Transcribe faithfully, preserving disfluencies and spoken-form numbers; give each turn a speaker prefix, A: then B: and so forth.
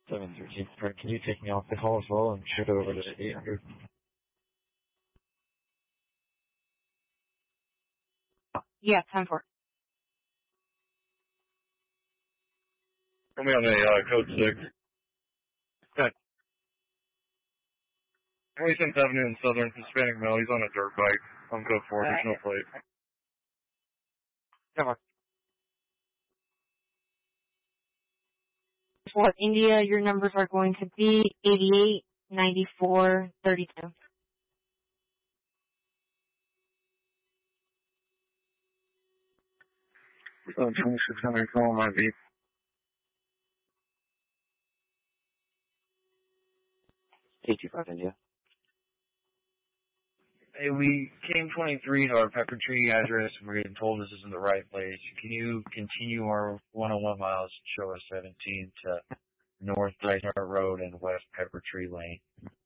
A: seven thirteen. Alright, can you take me off the call as well and shift it over to eight hundred?
B: Yeah, ten four.
C: Put me on a uh, code six.
A: Good.
C: twenty-seventh Avenue in Southern, Hispanic male. He's on a dirt bike. On code four. There's no plate.
A: Come on.
B: For India, your numbers are going to be eighty-eight, ninety-four, thirty-two.
C: Oh, twenty-six hundred, call my V.
A: eight two five India.
C: Hey, we came twenty-three to our Pepper Tree address and we're getting told this isn't the right place. Can you continue our one oh one miles and show us seventeen to North Dysart Road and West Pepper Tree Lane?